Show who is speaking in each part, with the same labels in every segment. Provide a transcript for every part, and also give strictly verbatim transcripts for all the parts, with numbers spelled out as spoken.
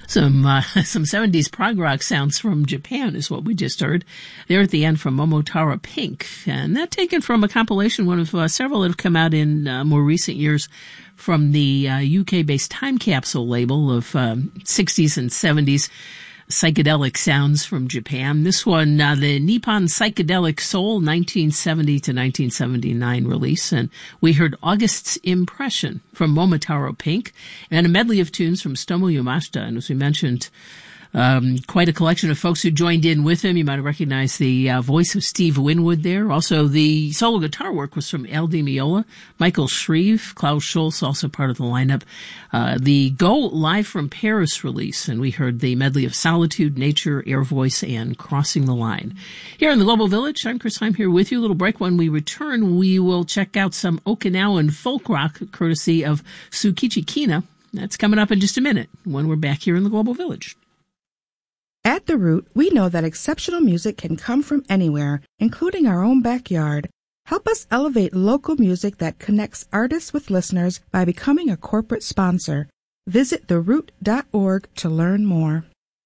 Speaker 1: Some uh, some seventies prog rock sounds from Japan is what we just heard. There at the end from Momotaro Pink. And that taken from a compilation, one of uh, several that have come out in uh, more recent years from the uh, U K-based Time Capsule label of um, sixties and seventies psychedelic sounds from Japan. This one, uh, the Nippon Psychedelic Soul nineteen seventy to nineteen seventy-nine release. And we heard August's Impression from Momotaro Pink and a medley of tunes from Tsutomu Yamashita. And as we mentioned, Um, quite a collection of folks who joined in with him. You might have recognized the uh, voice of Steve Winwood there. Also, the solo guitar work was from Al Di Meola, Michael Shreve, Klaus Schultz, also part of the lineup. Uh, the Go Live from Paris release, and we heard the medley of Solitude, Nature, Air Voice, and Crossing the Line. Here in the Global Village, I'm Chris Heim here with you. A little break. When we return, we will check out some Okinawan folk rock courtesy of Tsukichi Kina. That's coming up in just a minute when we're back here in the Global Village.
Speaker 2: At The Root, we know that exceptional music can come from anywhere, including our own backyard. Help us elevate local music that connects artists with listeners by becoming a corporate sponsor. Visit the root dot org to learn more.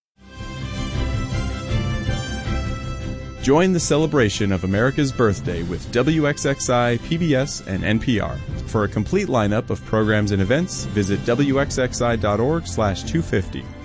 Speaker 3: Join the celebration of America's birthday with W X X I, P B S, and N P R. For a complete lineup of programs and events, visit W X X I dot org slash two fifty.